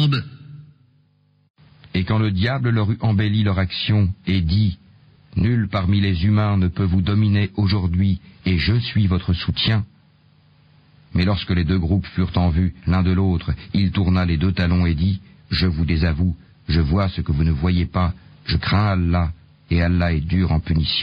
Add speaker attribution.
Speaker 1: jambes.
Speaker 2: Et quand le diable leur eut embelli leur action et dit « Nul parmi les humains ne peut vous dominer aujourd'hui, et je suis votre soutien », mais lorsque les deux groupes furent en vue l'un de l'autre, il tourna les deux talons et dit « Je vous désavoue, je vois ce que vous ne voyez pas, je crains Allah, et Allah est dur en punition. »